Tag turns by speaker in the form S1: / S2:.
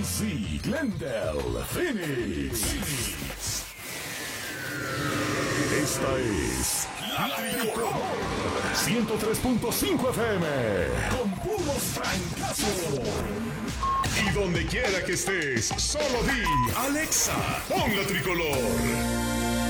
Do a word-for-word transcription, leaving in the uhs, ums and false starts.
S1: Z, Glendale, Phoenix. Esta es La Tricolor ciento tres punto cinco F M con puros francazos. Y donde quiera que estés, solo di Alexa, pon La Tricolor.